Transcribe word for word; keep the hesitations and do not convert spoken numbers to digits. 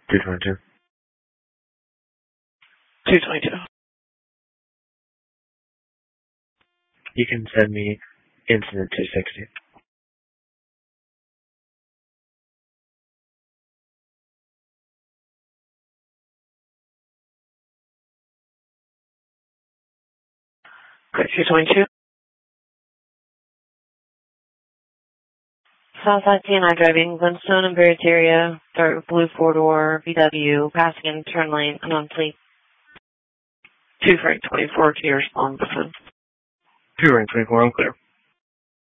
two twenty-two. two twenty-two. You can send me incident two sixty. Okay, two twenty-two. Southside C N I driving, Glenstone and Barataria, start with blue four-door, V W, passing in turn lane, unknown fleet. two Frank twenty-four, clear, spawn, Griffin. two Frank twenty-four, I'm clear.